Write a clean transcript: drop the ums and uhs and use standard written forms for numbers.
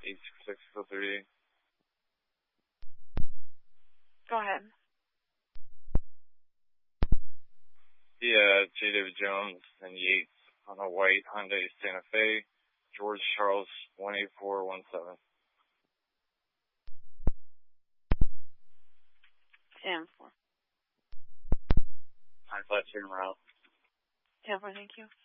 866-038. Go ahead. Yeah, J. David Jones and Yates on a white Hyundai Santa Fe, George Charles 18417. 10-4. 952 route. 10-4, thank you.